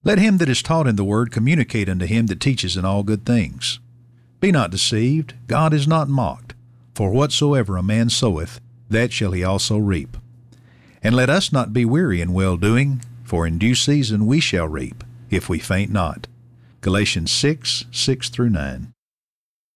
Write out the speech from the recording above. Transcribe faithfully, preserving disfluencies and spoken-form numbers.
Let him that is taught in the word communicate unto him that teaches in all good things. Be not deceived, God is not mocked. For whatsoever a man soweth, that shall he also reap. And let us not be weary in well-doing, for in due season we shall reap, if we faint not. Galatians six, six through nine.